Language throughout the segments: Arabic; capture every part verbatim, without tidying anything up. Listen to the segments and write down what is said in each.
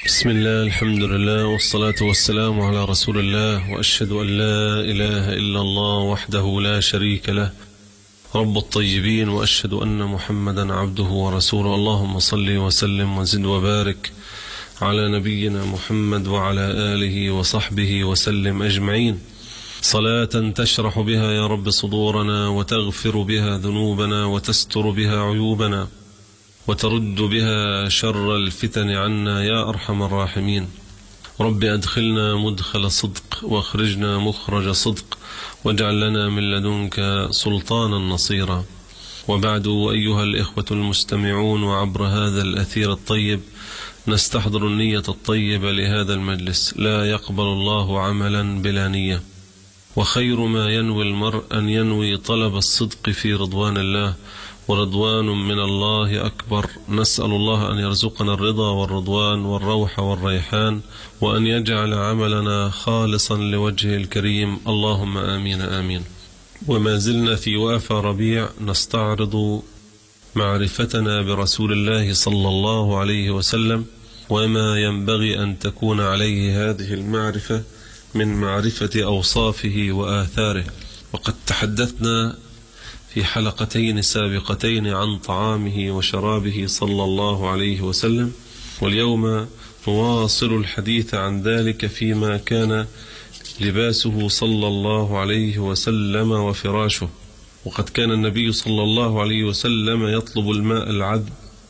بسم الله، الحمد لله، والصلاة والسلام على رسول الله، وأشهد أن لا إله إلا الله وحده لا شريك له رب الطيبين، وأشهد أن محمدا عبده ورسوله. اللهم صل وسلم وزد وبارك على نبينا محمد وعلى آله وصحبه وسلم أجمعين، صلاة تشرح بها يا رب صدورنا، وتغفر بها ذنوبنا، وتستر بها عيوبنا، وترد بها شر الفتن عنا يا أرحم الراحمين. رب أدخلنا مدخل صدق، واخرجنا مخرج صدق، واجعل لنا من لدنك سلطانا نصيرا. وبعد، أيها الإخوة المستمعون، وعبر هذا الأثير الطيب نستحضر النية الطيبة لهذا المجلس. لا يقبل الله عملا بلا نية، وخير ما ينوي المرء أن ينوي طلب الصدق في رضوان الله، ورضوان من الله أكبر. نسأل الله أن يرزقنا الرضا والرضوان والروح والريحان، وأن يجعل عملنا خالصا لوجهه الكريم، اللهم آمين آمين. وما زلنا في وافى ربيع نستعرض معرفتنا برسول الله صلى الله عليه وسلم، وما ينبغي أن تكون عليه هذه المعرفة من معرفة أوصافه وآثاره. وقد تحدثنا في حلقتين سابقتين عن طعامه وشرابه صلى الله عليه وسلم، واليوم نواصل الحديث عن ذلك فيما كان لباسه صلى الله عليه وسلم وفراشه. وقد كان النبي صلى الله عليه وسلم يطلب الماء العذب،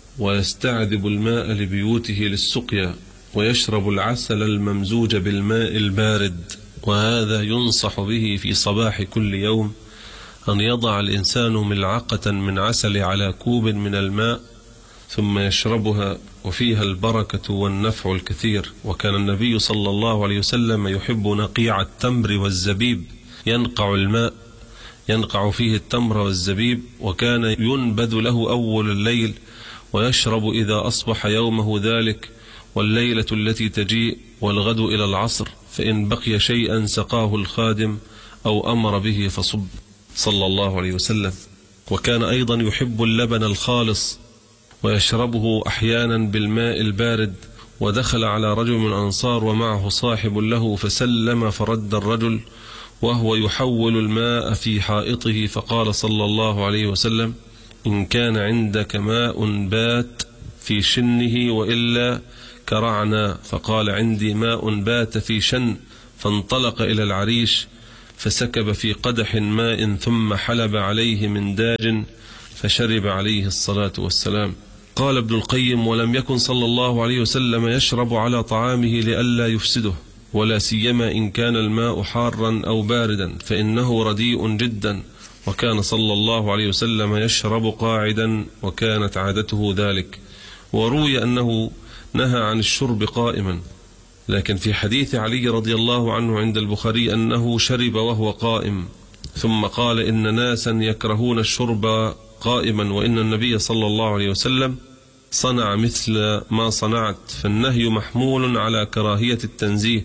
ويستعذب الماء لبيوته للسقيا، ويشرب العسل الممزوج بالماء البارد. وهذا ينصح به في صباح كل يوم، أن يضع الإنسان ملعقة من عسل على كوب من الماء ثم يشربها، وفيها البركة والنفع الكثير. وكان النبي صلى الله عليه وسلم يحب نقيع التمر والزبيب، ينقع الماء ينقع فيه التمر والزبيب، وكان ينبذ له أول الليل، ويشرب إذا أصبح يومه ذلك والليلة التي تجيء والغد إلى العصر، فإن بقي شيئا سقاه الخادم أو أمر به فصب صلى الله عليه وسلم. وكان أيضا يحب اللبن الخالص، ويشربه أحيانا بالماء البارد. ودخل على رجل من الأنصار ومعه صاحب له، فسلم فرد الرجل وهو يحول الماء في حائطه، فقال صلى الله عليه وسلم: إن كان عندك ماء بات في شنه وإلا كرعنا. فقال: عندي ماء بات في شن. فانطلق إلى العريش فسكب في قدح ماء، ثم حلب عليه من داج فشرب عليه الصلاة والسلام. قال ابن القيم: ولم يكن صلى الله عليه وسلم يشرب على طعامه لئلا يفسده، ولا سيما إن كان الماء حارا أو باردا، فإنه رديء جدا. وكان صلى الله عليه وسلم يشرب قاعدا، وكانت عادته ذلك. وروي أنه نهى عن الشرب قائما، لكن في حديث علي رضي الله عنه عند البخاري أنه شرب وهو قائم، ثم قال: إن ناسا يكرهون الشرب قائما، وإن النبي صلى الله عليه وسلم صنع مثل ما صنعت. فالنهي محمول على كراهية التنزيه،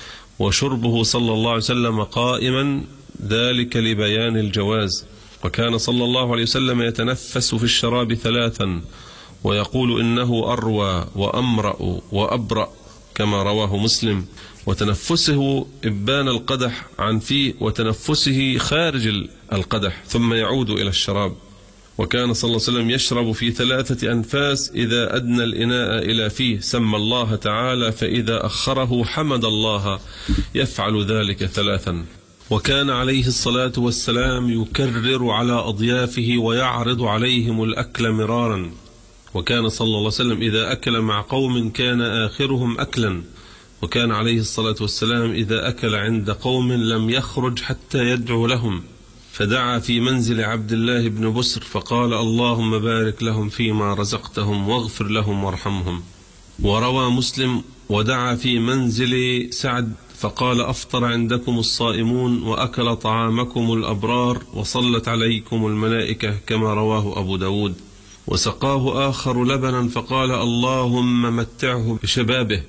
وشربه صلى الله عليه وسلم قائما ذلك لبيان الجواز. وكان صلى الله عليه وسلم يتنفس في الشراب ثلاثا، ويقول: إنه أروى وأمرأ وأبرأ، كما رواه مسلم. وتنفسه إبان القدح عن فيه، وتنفسه خارج القدح، ثم يعود إلى الشراب. وكان صلى الله عليه وسلم يشرب في ثلاثة أنفاس، إذا أدنى الإناء إلى فيه سمى الله تعالى، فإذا أخره حمد الله، يفعل ذلك ثلاثا. وكان عليه الصلاة والسلام يكرر على أضيافه ويعرض عليهم الأكل مرارا. وكان صلى الله عليه وسلم إذا أكل مع قوم كان آخرهم أكلا. وكان عليه الصلاة والسلام إذا أكل عند قوم لم يخرج حتى يدعو لهم، فدعا في منزل عبد الله بن بسر فقال: اللهم بارك لهم فيما رزقتهم، واغفر لهم وارحمهم. وروى مسلم: ودعا في منزل سعد فقال: أفطر عندكم الصائمون، وأكل طعامكم الأبرار، وصلت عليكم الملائكة، كما رواه أبو داود. وسقاه آخر لبنا فقال: اللهم متعه بشبابه.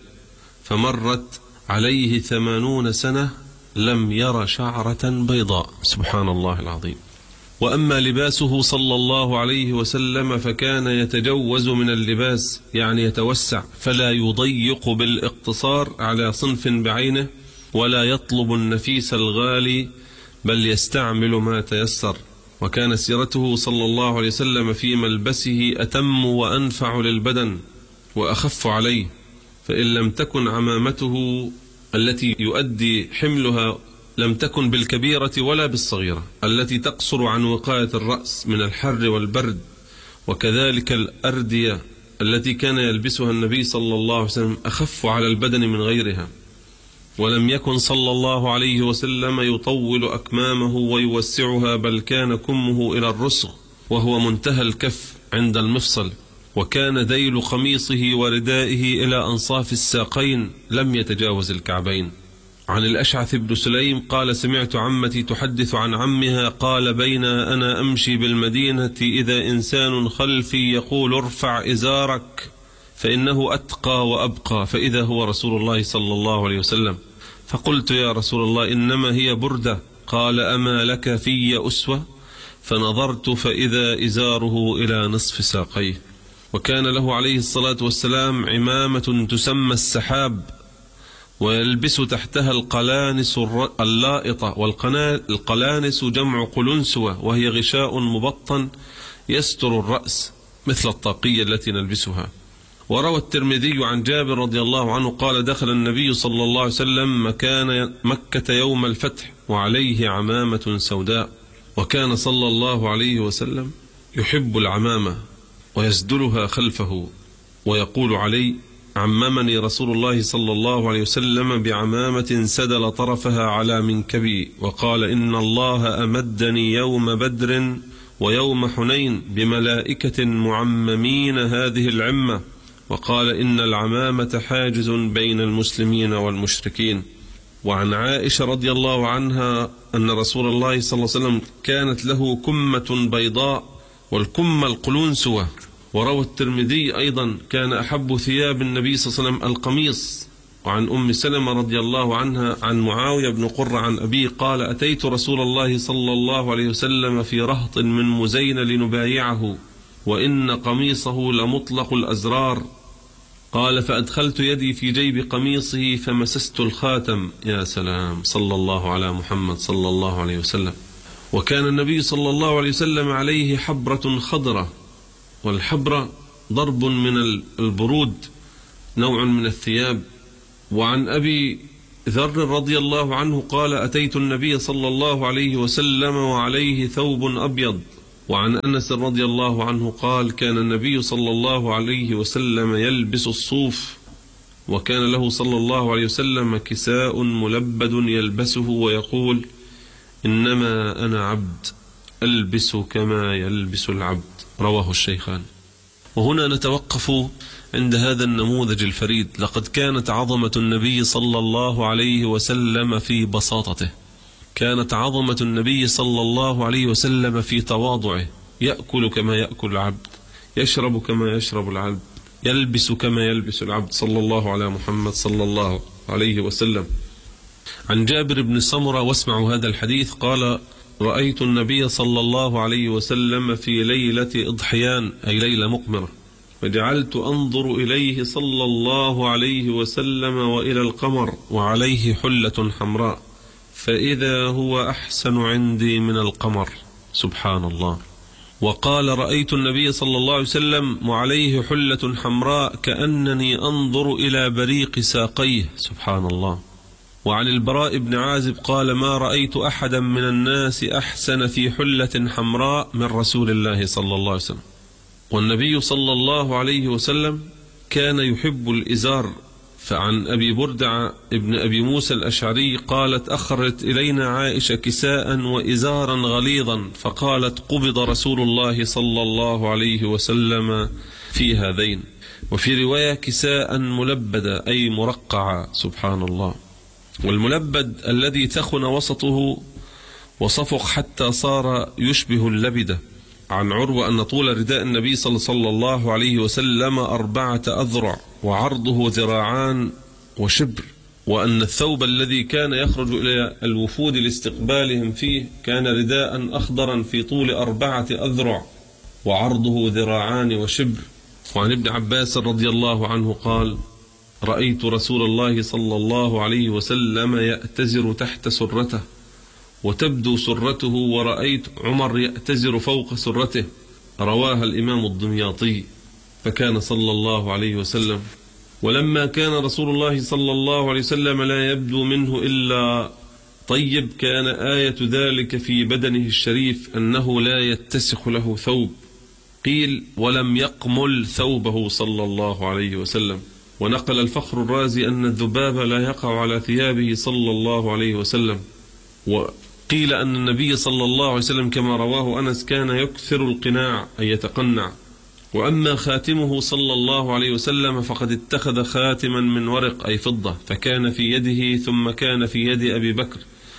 فمرت عليه ثمانون سنة لم ير شعرة بيضاء، سبحان الله العظيم. وأما لباسه صلى الله عليه وسلم فكان يتجوز من اللباس، يعني يتوسع، فلا يضيق بالاقتصار على صنف بعينه، ولا يطلب النفيس الغالي، بل يستعمل ما تيسر. وكان سيرته صلى الله عليه وسلم في ملبسه أتم وأنفع للبدن وأخف عليه، فإن لم تكن عمامته التي يؤدي حملها لم تكن بالكبيرة ولا بالصغيرة التي تقصر عن وقاية الرأس من الحر والبرد، وكذلك الأردية التي كان يلبسها النبي صلى الله عليه وسلم أخف على البدن من غيرها. ولم يكن صلى الله عليه وسلم يطول أكمامه ويوسعها، بل كان كمه إلى الرسغ وهو منتهى الكف عند المفصل، وكان ذيل قميصه وردائه إلى أنصاف الساقين لم يتجاوز الكعبين. عن الأشعث بن سليم قال: سمعت عمتي تحدث عن عمها قال: بين أنا أمشي بالمدينة إذا إنسان خلفي يقول: ارفع إزارك فإنه أتقى وأبقى، فإذا هو رسول الله صلى الله عليه وسلم، فقلت: يا رسول الله إنما هي بردة. قال: أما لك في أسوة؟ فنظرت فإذا إزاره إلى نصف ساقيه. وكان له عليه الصلاة والسلام عمامة تسمى السحاب، ويلبس تحتها القلانس اللائطة، والقلانس جمع قلنسوة، وهي غشاء مبطن يستر الرأس مثل الطاقية التي نلبسها. وروى الترمذي عن جابر رضي الله عنه قال: دخل النبي صلى الله عليه وسلم مكان مكة يوم الفتح وعليه عمامة سوداء. وكان صلى الله عليه وسلم يحب العمامة ويسدلها خلفه، ويقول علي: عممني رسول الله صلى الله عليه وسلم بعمامة سدل طرفها على منكبي، وقال: إن الله أمدني يوم بدر ويوم حنين بملائكة معممين هذه العمة، وقال: إن العمامة حاجز بين المسلمين والمشركين. وعن عائشة رضي الله عنها أن رسول الله صلى الله عليه وسلم كانت له كمة بيضاء، والكمة القلنسوة. وروى الترمذي أيضا: كان أحب ثياب النبي صلى الله عليه وسلم القميص. وعن أم سلمة رضي الله عنها عن معاوية بن قرة عن أبيه قال: أتيت رسول الله صلى الله عليه وسلم في رهط من مزين لنبايعه، وإن قميصه لمطلق الأزرار. قال: فأدخلت يدي في جيب قميصه فمسست الخاتم. يا سلام، صلى الله على محمد صلى الله عليه وسلم. وكان النبي صلى الله عليه وسلم عليه حبرة خضرة، والحبرة ضرب من البرود، نوع من الثياب. وعن أبي ذر رضي الله عنه قال: أتيت النبي صلى الله عليه وسلم وعليه ثوب أبيض. وعن أنس رضي الله عنه قال: كان النبي صلى الله عليه وسلم يلبس الصوف، وكان له صلى الله عليه وسلم كساء ملبد يلبسه ويقول: إنما أنا عبد ألبس كما يلبس العبد. رواه الشيخان. وهنا نتوقف عند هذا النموذج الفريد. لقد كانت عظمة النبي صلى الله عليه وسلم في بساطته، كانت عظمة النبي صلى الله عليه وسلم في تواضعه، يأكل كما يأكل العبد، يشرب كما يشرب العبد، يلبس كما يلبس العبد، صلى الله على محمد صلى الله عليه وسلم. عن جابر بن سمرة، واسمعوا هذا الحديث، قال: رأيت النبي صلى الله عليه وسلم في ليلة إضحيان، أي ليلة مقمرة، فجعلت أنظر إليه صلى الله عليه وسلم وإلى القمر وعليه حلة حمراء، فإذا هو أحسن عندي من القمر. سبحان الله. وقال: رأيت النبي صلى الله عليه وسلم وعليه حلة حمراء كأنني أنظر إلى بريق ساقيه. سبحان الله. وعن البراء بن عازب قال: ما رأيت أحدا من الناس أحسن في حلة حمراء من رسول الله صلى الله عليه وسلم. والنبي صلى الله عليه وسلم كان يحب الإزار. فعن أبي بردع ابن أبي موسى الأشعري قالت: أخرت إلينا عائشة كساء وإزارا غليظا، فقالت: قبض رسول الله صلى الله عليه وسلم في هذين. وفي رواية: كساء ملبدا، أي مرقعا. سبحان الله. والملبد الذي ثخن وسطه وصفق حتى صار يشبه اللبدة. عن عروة أن طول رداء النبي صلى الله عليه وسلم أربعة أذرع، وعرضه ذراعان وشبر، وأن الثوب الذي كان يخرج إلى الوفود لاستقبالهم فيه كان رداء أخضرا في طول أربعة أذرع وعرضه ذراعان وشبر. وعن ابن عباس رضي الله عنه قال: رأيت رسول الله صلى الله عليه وسلم يأتزر تحت سرته وتبدو سرته، ورأيت عمر يأتزر فوق سرته. رواها الإمام الدمياطي. فكان صلى الله عليه وسلم ولما كان رسول الله صلى الله عليه وسلم لا يبدو منه إلا طيب، كان آية ذلك في بدنه الشريف أنه لا يتسخ له ثوب. قيل: ولم يقمل ثوبه صلى الله عليه وسلم. ونقل الفخر الرازي أن الذباب لا يقع على ثيابه صلى الله عليه وسلم. وقيل أن النبي صلى الله عليه وسلم كما رواه أنس كان يكثر القناع أي يتقنع. وأما خاتمه صلى الله عليه وسلم فقد اتخذ خاتما من ورق أي فضة، فكان في يده، ثم كان في يد أبي بكر،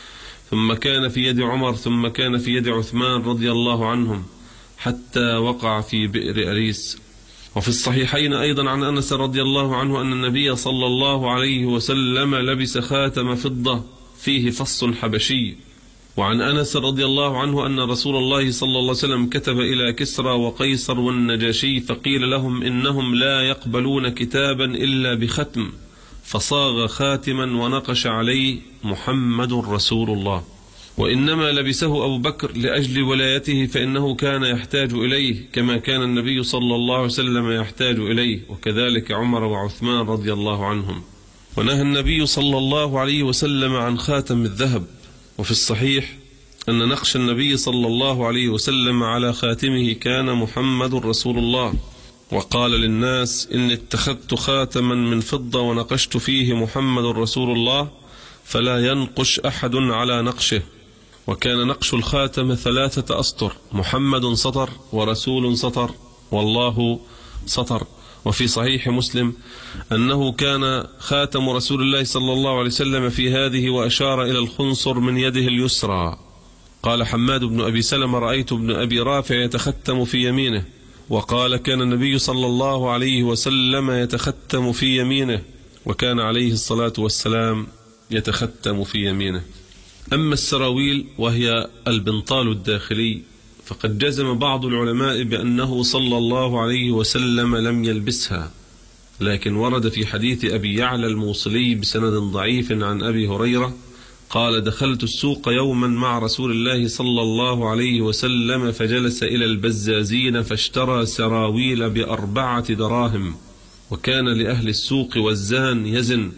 ثم كان في يد عمر، ثم كان في يد عثمان رضي الله عنهم، حتى وقع في بئر أريس. وفي الصحيحين أيضا عن أنس رضي الله عنه أن النبي صلى الله عليه وسلم لبس خاتم فضة فيه فص حبشي. وعن أنس رضي الله عنه أن رسول الله صلى الله عليه وسلم كتب إلى كسرى وقيصر والنجاشي فقيل لهم إنهم لا يقبلون كتابا إلا بختم، فصاغ خاتما ونقش عليه محمد رسول الله. وإنما لبسه أبو بكر لأجل ولايته، فإنه كان يحتاج إليه كما كان النبي صلى الله عليه وسلم يحتاج إليه، وكذلك عمر وعثمان رضي الله عنهم. ونهى النبي صلى الله عليه وسلم عن خاتم الذهب. وفي الصحيح أن نقش النبي صلى الله عليه وسلم على خاتمه كان محمد رسول الله. وقال للناس: إن اتخذت خاتما من فضة ونقشت فيه محمد رسول الله فلا ينقش أحد على نقشه. وكان نقش الخاتم ثلاثة أسطر: محمد سطر، ورسول سطر، والله سطر. وفي صحيح مسلم أنه كان خاتم رسول الله صلى الله عليه وسلم في هذه، وأشار إلى الخنصر من يده اليسرى. قال حماد بن أبي سلمة: رأيت ابن أبي رافع يتختم في يمينه. وقال: كان النبي صلى الله عليه وسلم يتختم في يمينه، وكان عليه الصلاة والسلام يتختم في يمينه. أما السراويل وهي البنطال الداخلي فقد جزم بعض العلماء بأنه صلى الله عليه وسلم لم يلبسها، لكن ورد في حديث أبي يعلى الموصلي بسند ضعيف عن أبي هريرة قال: دخلت السوق يوما مع رسول الله صلى الله عليه وسلم فجلس إلى البزازين فاشترى سراويل بأربعة دراهم، وكان لأهل السوق وزان يزن،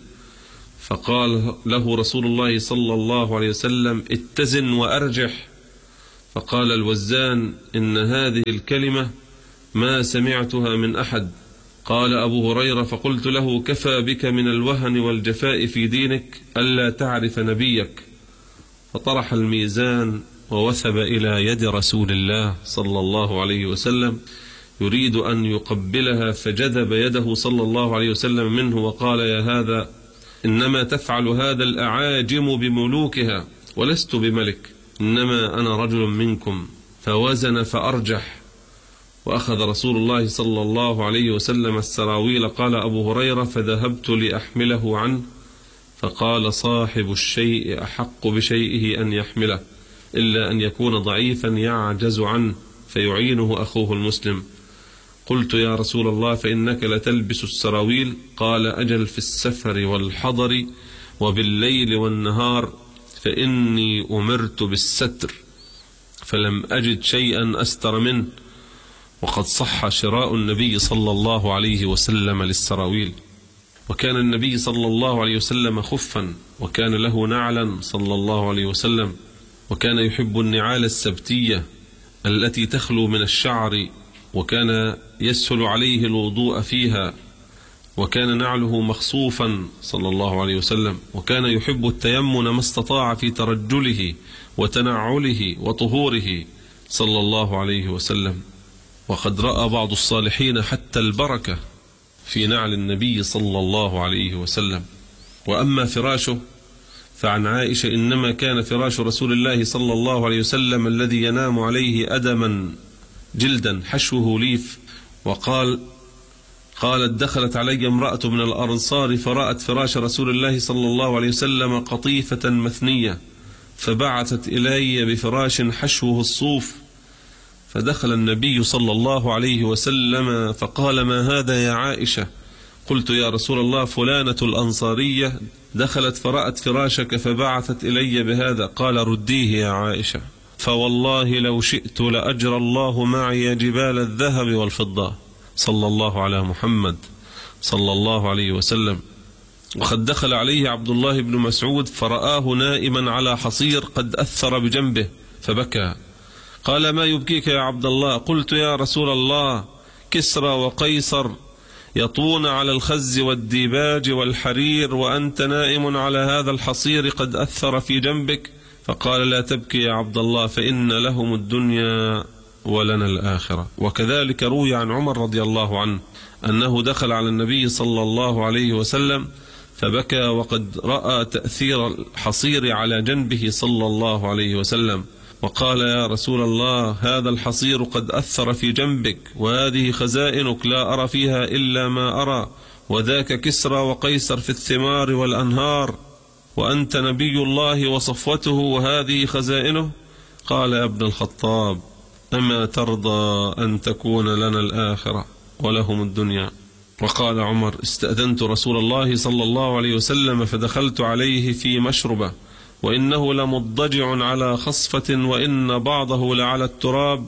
فقال له رسول الله صلى الله عليه وسلم: اتزن وأرجح. فقال الوزان: إن هذه الكلمة ما سمعتها من أحد. قال أبو هريرة: فقلت له: كفى بك من الوهن والجفاء في دينك ألا تعرف نبيك. فطرح الميزان ووثب إلى يد رسول الله صلى الله عليه وسلم يريد أن يقبلها، فجذب يده صلى الله عليه وسلم منه وقال: يا هذا، إنما تفعل هذا الأعاجم بملوكها، ولست بملك، إنما أنا رجل منكم. فوزن فأرجح، وأخذ رسول الله صلى الله عليه وسلم السراويل. قال أبو هريرة: فذهبت لأحمله عنه، فقال: صاحب الشيء أحق بشيئه أن يحمله، إلا أن يكون ضعيفا يعجز عنه فيعينه أخوه المسلم. قلت: يا رسول الله، فإنك لتلبس السراويل؟ قال: أجل، في السفر والحضر وبالليل والنهار، فإني أمرت بالستر فلم أجد شيئا أستر منه. وقد صح شراء النبي صلى الله عليه وسلم للسراويل. وكان النبي صلى الله عليه وسلم خفا، وكان له نعلا صلى الله عليه وسلم، وكان يحب النعال السبتية التي تخلو من الشعر، وكان يسهل عليه الوضوء فيها، وكان نعله مخصوفا صلى الله عليه وسلم، وكان يحب التيمن ما استطاع في ترجله وتنعله وطهوره صلى الله عليه وسلم. وقد رأى بعض الصالحين حتى البركة في نعل النبي صلى الله عليه وسلم. وأما فراشه فعن عائشة: إنما كان فراش رسول الله صلى الله عليه وسلم الذي ينام عليه أدما جلدا حشوه ليف. وقال: قالت: دخلت علي امرأة من الأنصار فرأت فراش رسول الله صلى الله عليه وسلم قطيفة مثنية، فبعثت إلي بفراش حشوه الصوف، فدخل النبي صلى الله عليه وسلم فقال: ما هذا يا عائشة؟ قلت: يا رسول الله، فلانة الأنصارية دخلت فرأت فراشك فبعثت إلي بهذا. قال: رديه يا عائشة، فوالله لو شئت لأجرى الله معي جبال الذهب والفضة. صلى الله على محمد صلى الله عليه وسلم. وقد دخل عليه عبد الله بن مسعود فرآه نائما على حصير قد أثر بجنبه فبكى. قال: ما يبكيك يا عبد الله؟ قلت: يا رسول الله، كسرى وقيصر يطون على الخز والديباج والحرير وأنت نائم على هذا الحصير قد أثر في جنبك. فقال: لا تبكي يا عبد الله، فإن لهم الدنيا ولنا الآخرة. وكذلك روي عن عمر رضي الله عنه أنه دخل على النبي صلى الله عليه وسلم فبكى وقد رأى تأثير الحصير على جنبه صلى الله عليه وسلم، وقال: يا رسول الله، هذا الحصير قد أثر في جنبك، وهذه خزائنك لا أرى فيها إلا ما أرى، وذاك كسرى وقيصر في الثمار والأنهار، وأنت نبي الله وصفوته، وهذه خزائنه. قال: يا ابن الخطاب، أما ترضى أن تكون لنا الآخرة ولهم الدنيا؟ وقال عمر: استأذنت رسول الله صلى الله عليه وسلم فدخلت عليه في مشربة، وإنه لمضجع على خصفة، وإن بعضه لعلى التراب،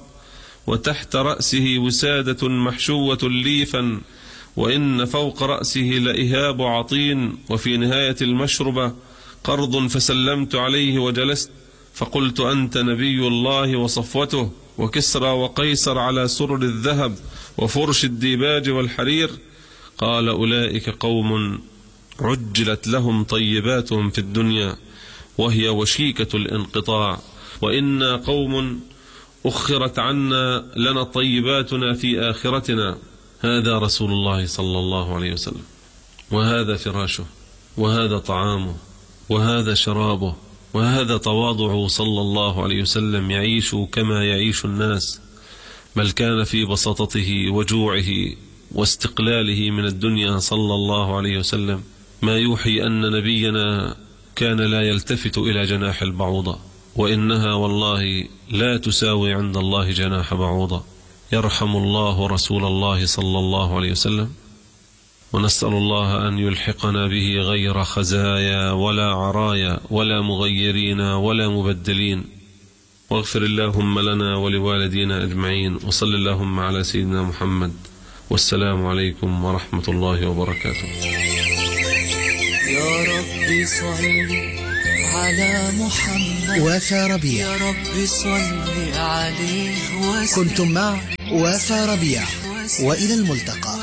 وتحت رأسه وسادة محشوة ليفا، وإن فوق رأسه لإهاب عطين، وفي نهاية المشربة قرض، فسلمت عليه وجلست، فقلت: أنت نبي الله وصفوته، وكسرى وقيصر على سرر الذهب وفرش الديباج والحرير. قال: أولئك قوم عجلت لهم طيباتهم في الدنيا وهي وشيكة الانقطاع، وإنا قوم أخرت عنا لنا طيباتنا في آخرتنا. هذا رسول الله صلى الله عليه وسلم، وهذا فراشه، وهذا طعامه، وهذا شرابه، وهذا تواضعه صلى الله عليه وسلم، يعيش كما يعيش الناس، بل كان في بساطته وجوعه واستقلاله من الدنيا صلى الله عليه وسلم ما يوحي أن نبينا كان لا يلتفت إلى جناح البعوضة، وإنها والله لا تساوي عند الله جناح بعوضة. يرحم الله رسول الله صلى الله عليه وسلم، ونسأل الله أن يلحقنا به غير خزايا ولا عرايا ولا مغيرين ولا مبدلين. واغفر اللهم لنا ولوالدينا أجمعين، وصل اللهم على سيدنا محمد، والسلام عليكم ورحمة الله وبركاته. يا رب صل على محمد وافى ربيع. يا رب صل عليه وسلم. كنتم مع وافى ربيع، وإلى الملتقى.